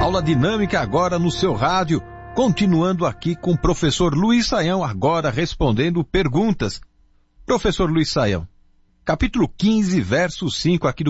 Aula dinâmica agora no seu rádio, continuando aqui com o professor Luiz Saião, agora respondendo perguntas. Professor Luiz Saião, capítulo 15, verso 5 aqui do